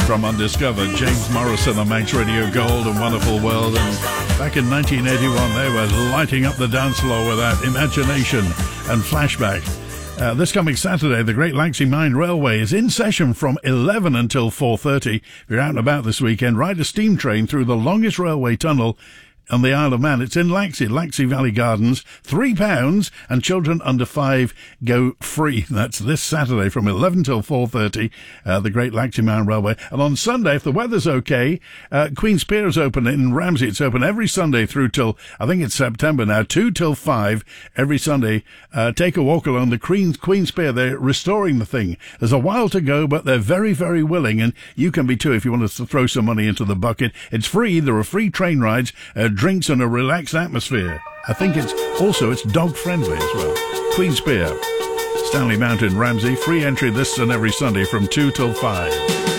from Undiscovered, James Morrison on Manx Radio Gold and Wonderful World. And back in 1981, they were lighting up the dance floor with that Imagination and Flashback. This coming Saturday, the Great Laxey Mine Railway is in session from 11 until 4:30. If you're out and about this weekend, ride a steam train through the longest railway tunnel on the Isle of Man. It's in Laxey Valley Gardens, £3, and children under 5 go free. That's this Saturday from 11 till 4:30, the Great Laxey Mine Railway. And on Sunday, if the weather's okay, Queen's Pier is open in Ramsey. It's open every Sunday through till, I think it's September now, 2 till 5 every Sunday. Take a walk along the Queen's Pier. They're restoring the thing. There's a while to go, but they're very, very willing, and you can be too if you want to throw some money into the bucket. It's free. There are free train rides, drinks and a relaxed atmosphere. I think it's dog friendly as well. Queen's Pier, Stanley Mountain, Ramsey. Free entry this and every Sunday from 2 till 5.